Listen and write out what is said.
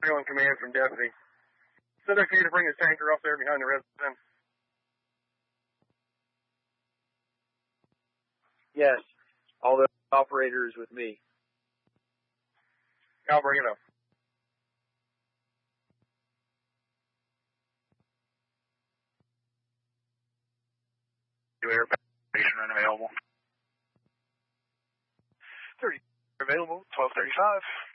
On command from Deputy. Is it okay to bring his tanker off there behind the residence? Yes. All the operators with me. I'll bring it up. Air station unavailable. 30 available, 1235.